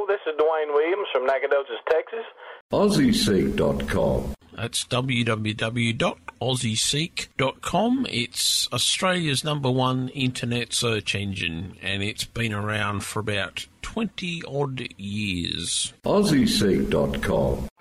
this is Dwayne Williams from Nacogdoches, Texas. AussieSeek.com. That's www.aussieseek.com. It's Australia's #1 internet search engine, and it's been around for about 20-odd years. AussieSeek.com.